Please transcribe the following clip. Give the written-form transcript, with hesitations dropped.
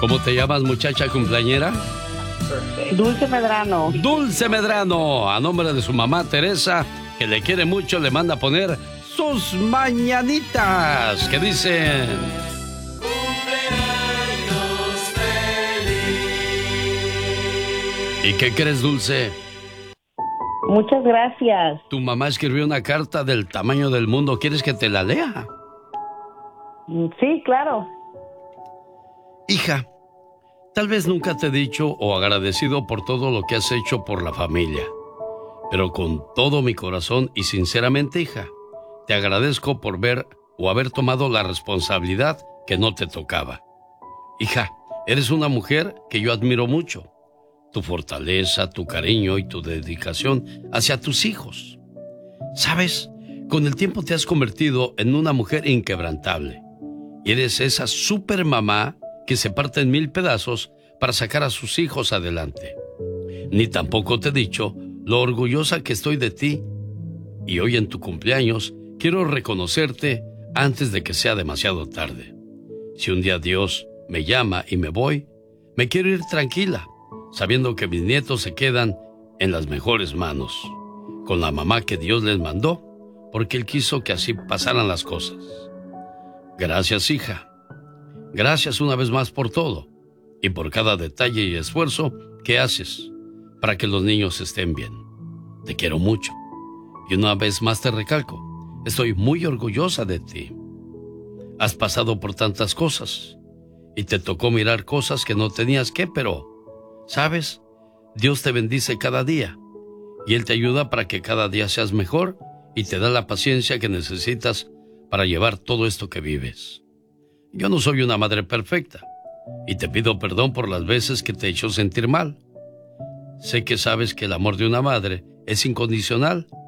¿Cómo te llamas, muchacha cumpleañera? Dulce Medrano. Dulce Medrano, a nombre de su mamá Teresa, que le quiere mucho, le manda a poner sus mañanitas, que dicen... ¡Cumpleaños feliz! ¿Y qué crees, Dulce? Muchas gracias. Tu mamá escribió una carta del tamaño del mundo. ¿Quieres que te la lea? Sí, claro. Hija, tal vez nunca te he dicho o agradecido por todo lo que has hecho por la familia. Pero con todo mi corazón y sinceramente, hija, te agradezco por ver o haber tomado la responsabilidad que no te tocaba. Hija, eres una mujer que yo admiro mucho. Tu fortaleza, tu cariño y tu dedicación hacia tus hijos. ¿Sabes? Con el tiempo te has convertido en una mujer inquebrantable. Y eres esa super mamá que se parte en 1000 pedazos para sacar a sus hijos adelante. Ni tampoco te he dicho lo orgullosa que estoy de ti. Y hoy en tu cumpleaños quiero reconocerte antes de que sea demasiado tarde. Si un día Dios me llama y me voy, me quiero ir tranquila, sabiendo que mis nietos se quedan en las mejores manos, con la mamá que Dios les mandó, porque Él quiso que así pasaran las cosas. Gracias, hija. Gracias una vez más por todo y por cada detalle y esfuerzo que haces para que los niños estén bien. Te quiero mucho. Y una vez más te recalco, estoy muy orgullosa de ti. Has pasado por tantas cosas y te tocó mirar cosas que no tenías que, pero, ¿sabes? Dios te bendice cada día y Él te ayuda para que cada día seas mejor y te da la paciencia que necesitas para llevar todo esto que vives. Yo no soy una madre perfecta y te pido perdón por las veces que te he hecho sentir mal. Sé que sabes que el amor de una madre es incondicional